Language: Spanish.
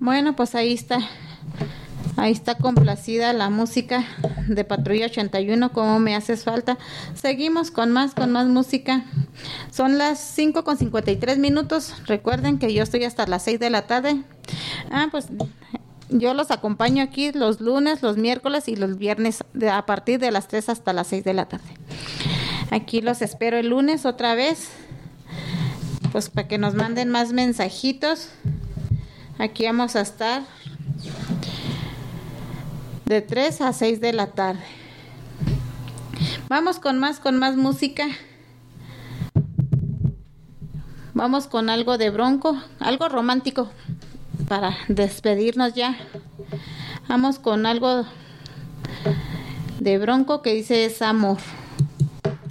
Bueno, pues ahí está. Ahí está complacida la música de Patrulla 81, como me haces falta. Seguimos con más música. Son las 5:53. Recuerden que yo estoy hasta las 6 de la tarde. Pues yo los acompaño aquí los lunes, los miércoles y los viernes a partir de las 3 hasta las 6 de la tarde. Aquí los espero el lunes otra vez, pues para que nos manden más mensajitos. Aquí vamos a estar de 3 a 6 de la tarde. Vamos con más música. Vamos con algo de Bronco, algo romántico para despedirnos ya. Vamos con algo de Bronco que dice Es amor.